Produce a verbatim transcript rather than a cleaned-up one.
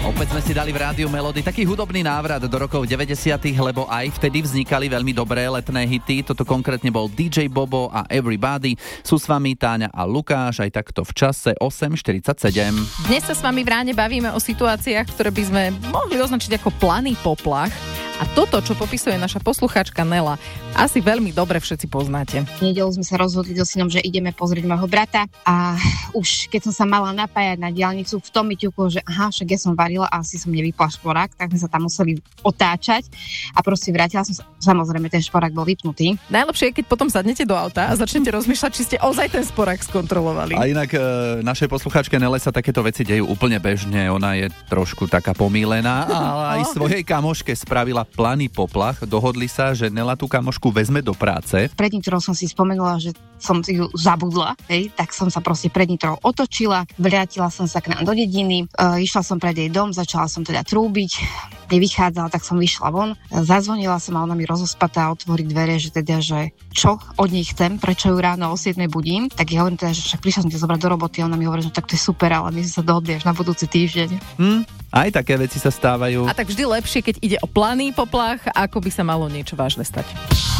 Opäť sme si dali v rádiu Melody taký hudobný návrat do rokov deväťdesiatych, lebo aj vtedy vznikali veľmi dobré letné hity. Toto konkrétne bol dý džej Bobo a Everybody. Sú s vami Táňa a Lukáš, aj takto v čase osem štyridsaťsedem. Dnes sa s vami v ráne bavíme o situáciách, ktoré by sme mohli označiť ako planý poplach. A toto, čo popisuje naša poslucháčka Nela, asi veľmi dobre všetci poznáte. V nedeľu sme sa rozhodli so synom, že ideme pozrieť môjho brata a už keď som sa mala napájať na diaľnicu, v tom mi ťuklo, že aha, však ja som varila a asi som nevypla šporák, tak sme sa tam museli otáčať a proste vrátila som sa, samozrejme ten šporák bol vypnutý. Najlepšie je, keď potom sadnete do auta a začnete rozmýšľať, či ste ozaj ten sporák skontrolovali. A inak e, našej poslucháčke Nele sa takéto veci dejú úplne bežne, ona je trošku taká pomílená, ale aj svojej kamoške spravila planý poplach. Dohodli sa, že Nela tú kamošku vezme do práce. Pred nitrou som si spomenula, že som si ju zabudla, hej, tak som sa proste pred nitrou otočila, vrátila som sa k nám do dediny, e, išla som pred jej dom, začala som teda trúbiť, nevychádzala, tak som vyšla von, zazvonila som a ona mi rozospatá otvorí dvere, že teda, že čo od nej chcem, prečo ju ráno o siedmej budím, tak ja hovorím teda, že však prišla som ťa zobrať do roboty a ona mi hovorí, že tak to je super, ale my sa dohodli až na budúci týždeň. Hm, aj také veci sa stávajú. A tak vždy lepšie, keď ide o planý poplach, ako by sa malo niečo vážne stať.